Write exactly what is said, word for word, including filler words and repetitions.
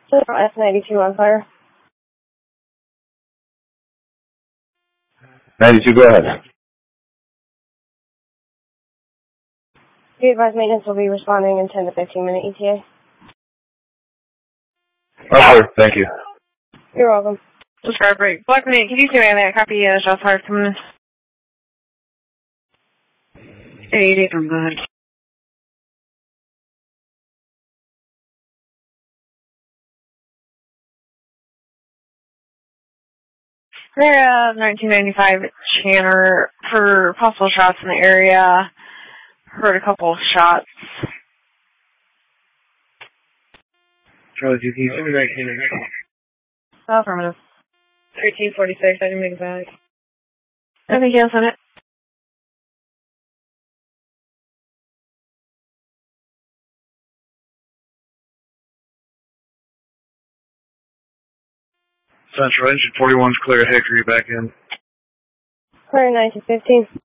S ninety-two on fire. ninety-two, go ahead. Be advised maintenance will be responding in ten to fifteen minute E T A. Oh, sure. Thank you. You're welcome. Subscribe break. Black Knight, can you do that? Copy, uh, shots fired coming in. eighty from go ahead. Area nineteen ninety-five Channer for possible shots in the area. Heard a couple of shots. Charlie, you can you send me that Cannon? Affirmative. thirteen forty-six, I didn't make it back. I think yes on it. Central engine forty-one's clear, Hickory back in. Clear nine to fifteen.